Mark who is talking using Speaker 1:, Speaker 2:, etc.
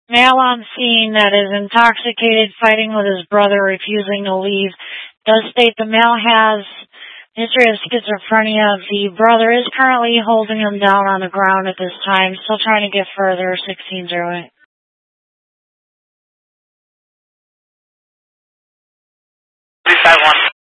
Speaker 1: Male on scene that is intoxicated, fighting with his brother, refusing to leave. Does state the male has history of schizophrenia. The brother is currently holding him down on the ground at this time, still trying to get further. 1608.
Speaker 2: 351.